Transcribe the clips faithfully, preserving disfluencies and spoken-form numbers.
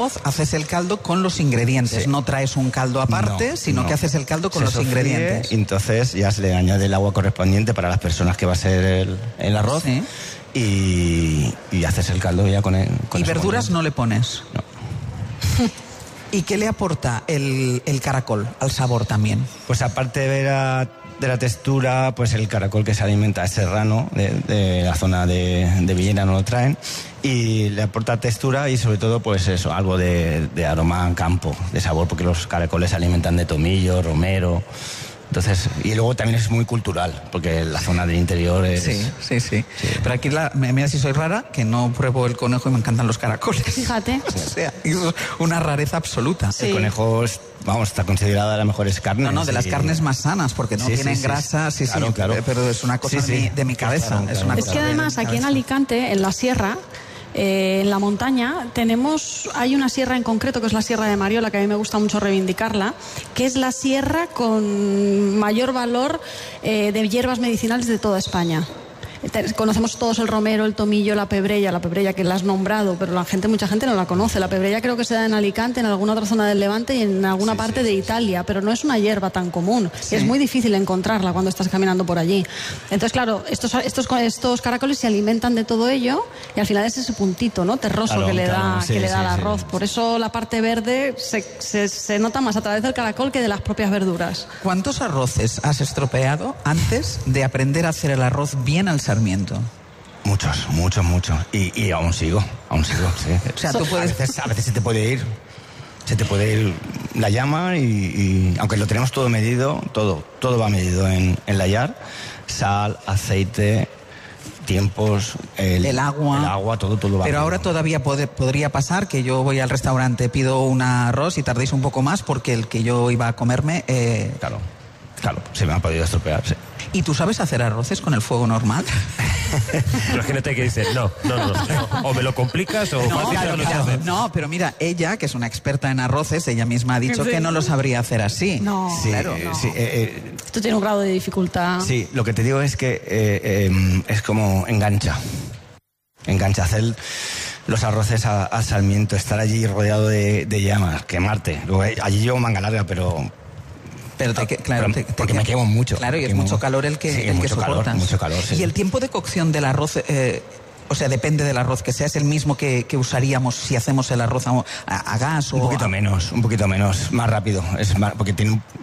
haces el caldo con los ingredientes, sí. No traes un caldo aparte, no, sino no. que haces el caldo con se los sofríe, ingredientes. Y entonces ya se le añade el agua correspondiente para las personas que va a ser el, el arroz, sí. y, y haces el caldo ya con el con ¿Y verduras no le pones? No. ¿Y qué le aporta el, el caracol al sabor también? Pues aparte de la, de la textura, pues el caracol que se alimenta es serrano, de, de la zona de, de Villena no lo traen, y le aporta textura y sobre todo pues eso, algo de, de aroma campo, de sabor, porque los caracoles se alimentan de tomillo, romero. Entonces, y luego también es muy cultural, porque la zona del interior es... Sí, sí, sí. sí. Pero aquí, la, mira si soy rara, que no pruebo el conejo y me encantan los caracoles. Fíjate. O sea, es una rareza absoluta. Sí. El conejo, es, vamos, está considerada de las mejores carnes. No, no, de las y... carnes más sanas, porque no sí, tienen sí, grasa, sí, sí, claro, sí, claro. pero es una cosa sí, sí. De, mi, de mi cabeza. Claro, claro. Es, una es cosa que además aquí en Alicante, en la sierra... Eh, en la montaña tenemos, hay una sierra en concreto que es la Sierra de Mariola, que a mí me gusta mucho reivindicarla, que es la sierra con mayor valor eh, de hierbas medicinales de toda España. Conocemos todos el romero, el tomillo, la pebrella, la pebrella que la has nombrado, pero la gente, mucha gente no la conoce. La pebrella creo que se da en Alicante, en alguna otra zona del Levante y en alguna sí, parte sí, de Italia, pero no es una hierba tan común. Sí. Es muy difícil encontrarla cuando estás caminando por allí. Entonces, claro, estos, estos, estos caracoles se alimentan de todo ello y al final es ese puntito, ¿no? Terroso claro, que le claro, da, sí, que le da sí, el arroz. Sí. Por eso la parte verde se, se, se nota más a través del caracol que de las propias verduras. ¿Cuántos arroces has estropeado antes de aprender a hacer el arroz bien al Sarmiento? Muchos, muchos, muchos. Y, y aún sigo, aún sigo, sí. O sea, tú puedes... A veces, a veces se te puede ir, se te puede ir la llama y, y aunque lo tenemos todo medido, todo, todo va medido en, en la yar. Sal, aceite, tiempos, el, el agua. El agua, todo, todo va Pero medido. ahora todavía puede, podría pasar que yo voy al restaurante, pido un arroz y tardéis un poco más porque el que yo iba a comerme... Eh... Claro, claro, se me ha podido estropear, sí. ¿Y tú sabes hacer arroces con el fuego normal? Imagínate que dices, no, no, no, no, o me lo complicas o no, fácil claro, no, claro, no, pero mira, ella, que es una experta en arroces, ella misma ha dicho sí. que no lo sabría hacer así. No, sí, claro, no. Sí, eh, eh, Esto tiene un grado de dificultad. Sí, lo que te digo es que eh, eh, es como engancha. Engancha, hacer los arroces a, a Sarmiento, estar allí rodeado de, de llamas, quemarte. Luego, allí llevo manga larga, pero... Pero te, claro, pero te, te, porque me quemo mucho. Claro, y es quemo, mucho calor el que, sí, el mucho que calor, soportas. mucho calor, sí. Y el tiempo de cocción del arroz, eh, o sea, depende del arroz que sea, es el mismo que, que usaríamos si hacemos el arroz a, a, a gas o... Un poquito a... menos, un poquito menos, más rápido. Es más, porque tiene un,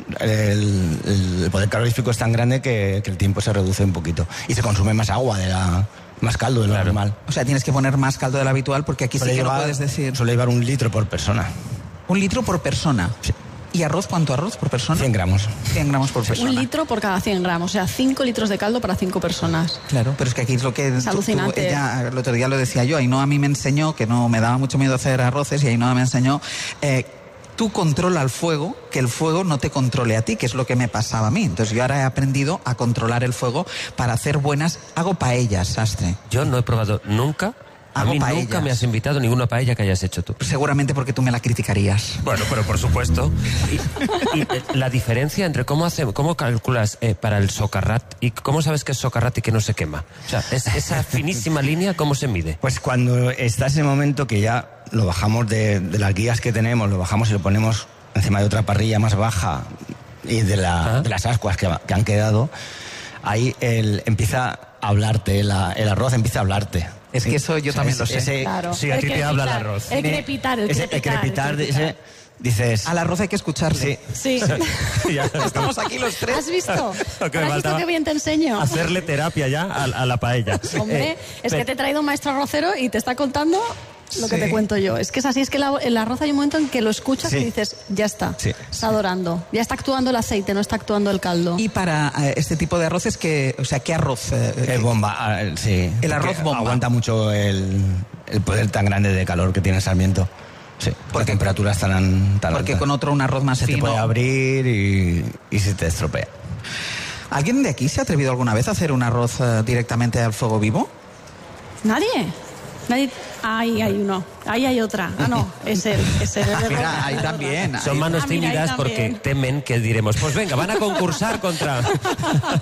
el, el poder calorífico es tan grande que, que el tiempo se reduce un poquito. Y se consume más agua de la... Más caldo de lo claro. normal. O sea, tienes que poner más caldo del habitual porque aquí suele sí que llevar, no puedes decir... Suele llevar un litro por persona. ¿Un litro por persona? Sí. ¿Y arroz? ¿Cuánto arroz por persona? cien gramos. cien gramos por persona. Un litro por cada cien gramos, o sea, cinco litros de caldo para cinco personas. Claro, pero es que aquí es lo que... Es alucinante. Tú, ella, el otro día lo decía yo, Ainhoa a mí me enseñó, que no me daba mucho miedo hacer arroces, y Ainhoa me enseñó... Eh, tú controla el fuego, que el fuego no te controle a ti, que es lo que me pasaba a mí. Entonces yo ahora he aprendido a controlar el fuego para hacer buenas... Hago paellas, Sastre. Yo no he probado nunca... A Hago mí paellas. Nunca me has invitado a ninguna paella que hayas hecho tú. Seguramente porque tú me la criticarías. Bueno, pero por supuesto. Y, y eh, la diferencia entre cómo hace, cómo calculas eh, para el socarrat y cómo sabes que es socarrat y que no se quema. O sea, es, esa finísima línea, ¿cómo se mide? Pues cuando está ese momento que ya lo bajamos de, de las guías que tenemos, lo bajamos y lo ponemos encima de otra parrilla más baja y de, la, de las ascuas que, que han quedado, ahí el, empieza a hablarte, la, el arroz empieza a hablarte. Es que eso yo o sea, también ese, lo sé. Ese, claro. Sí, a ti te habla el arroz. El crepitar, el ese, crepitar. El crepitar, el crepitar. Ese, dices... Al arroz hay que escucharle. Sí. sí. Ya, estamos aquí los tres. ¿Has visto? Okay, ¿Has visto qué bien te enseño? Hacerle terapia ya a, a la paella. Hombre, eh, es que te he traído un maestro arrocero y te está contando... Lo que sí. te cuento yo. Es que es así, es que la, el arroz hay un momento en que lo escuchas sí. y dices, ya está, sí. está adorando. Ya está actuando el aceite, no está actuando el caldo. Y para eh, este tipo de arroces, que, o sea, ¿qué arroz? Eh, el bomba, eh, sí. El arroz bomba. Aguanta mucho el, el poder tan grande de calor que tiene el Sarmiento. Sí, por temperaturas tan, tan Porque altas. Con otro un arroz más se fino... Se te puede abrir y, y se te estropea. ¿Alguien de aquí se ha atrevido alguna vez a hacer un arroz eh, directamente al fuego vivo? Nadie. Nadie... Ahí hay uno, ahí hay otra. Ah, no, es él, es él. Es mira, ahí también. Son manos ah, mira, tímidas porque temen que diremos, pues venga, van a concursar contra...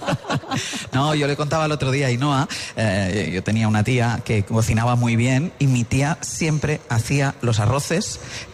No, yo le contaba el otro día a Ainhoa, eh, yo tenía una tía que cocinaba muy bien y mi tía siempre hacía los arroces